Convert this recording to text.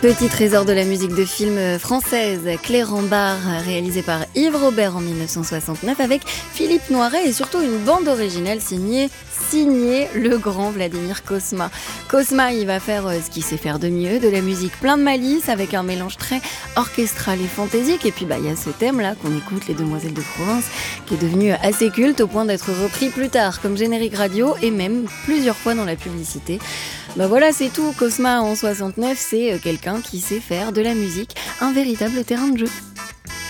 Petit trésor de la musique de film française, Clérambault, réalisé par Yves Robert en 1969 avec Philippe Noiret et surtout une bande originale signée le grand Vladimir Cosma. Cosma, il va faire ce qu'il sait faire de mieux, de la musique plein de malice avec un mélange très orchestral et fantaisique. Et puis il y a ce thème-là qu'on écoute, Les Demoiselles de Provence, qui est devenu assez culte au point d'être repris plus tard comme générique radio et même plusieurs fois dans la publicité. Voilà, c'est tout. Cosma en 69, c'est quelqu'un qui sait faire de la musique un véritable terrain de jeu.